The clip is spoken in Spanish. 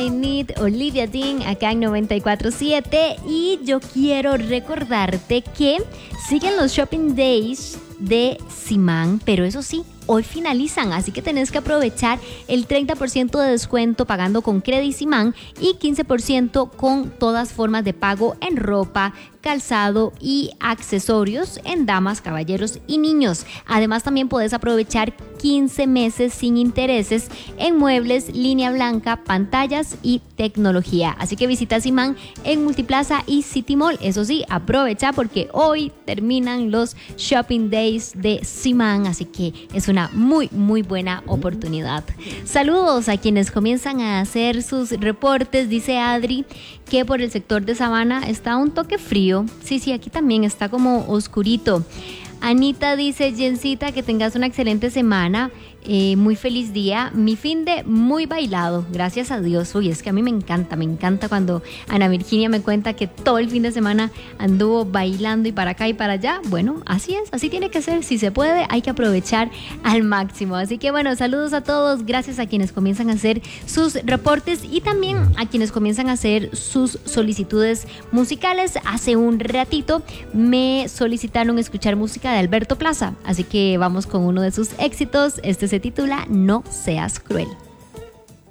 I Need, Olivia Dean, acá en 94.7. Y yo quiero recordarte que siguen los Shopping Days de Simán, pero eso sí, hoy finalizan, así que tenés que aprovechar el 30% de descuento pagando con Credit Simán y 15% con todas formas de pago en ropa, calzado y accesorios en damas, caballeros y niños. Además, también puedes aprovechar 15 meses sin intereses en muebles, línea blanca, pantallas y tecnología. Así que visita Simán en Multiplaza y City Mall. Eso sí, aprovecha porque hoy terminan los Shopping Days de Simán, así que es una muy buena oportunidad. Saludos a quienes comienzan a hacer sus reportes. Dice Adri que por el sector de Sabana está un toque frío. Sí, aquí también está como oscurito. Anita dice, Jencita, que tengas una excelente semana. Muy feliz día, mi fin de muy bailado, gracias a Dios. Uy, es que a mí me encanta cuando Ana Virginia me cuenta que todo el fin de semana anduvo bailando y para acá y para allá. Bueno, así es, así tiene que ser. Si se puede, hay que aprovechar al máximo. Así que bueno, saludos a todos, gracias a quienes comienzan a hacer sus reportes y también a quienes comienzan a hacer sus solicitudes musicales. Hace un ratito me solicitaron escuchar música de Alberto Plaza, así que vamos con uno de sus éxitos. Este se titula No seas cruel.